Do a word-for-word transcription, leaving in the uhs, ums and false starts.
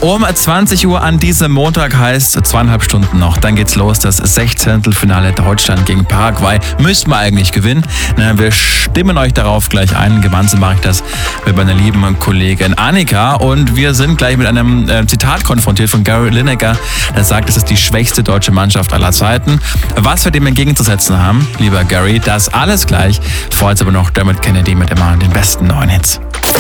Um zwanzig Uhr an diesem Montag heißt zweieinhalb Stunden noch. Dann geht's los, das Sechzehntelfinale Deutschland gegen Paraguay. Müssten wir eigentlich gewinnen. Na, wir stimmen euch darauf gleich ein. Gemeinsam mache ich das mit meiner lieben Kollegin Annika. Und wir sind gleich mit einem äh, Zitat konfrontiert von Gary Lineker. Der sagt, es ist die schwächste deutsche Mannschaft aller Zeiten. Was wir dem entgegenzusetzen haben, lieber Gary, das alles gleich. Vorher jetzt aber noch Dermot Kennedy mit immer den besten neuen Hits.